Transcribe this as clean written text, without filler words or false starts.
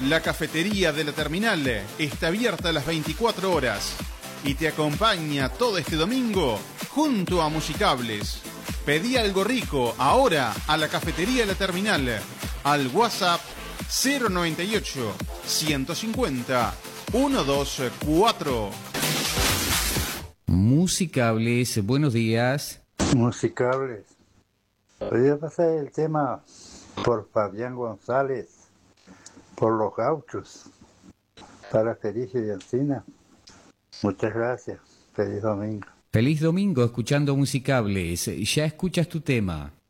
La cafetería de la terminal está abierta a las 24 horas y te acompaña todo este domingo junto a Musicables. Pedí algo rico ahora a la cafetería de la terminal al WhatsApp 098 150 124. Musicables, buenos días. Musicables. Podría pasar el tema por Fabián González, por los gauchos, para Felicio y Encina. Muchas gracias. Feliz domingo. Feliz domingo escuchando Musicables. Ya escuchas tu tema.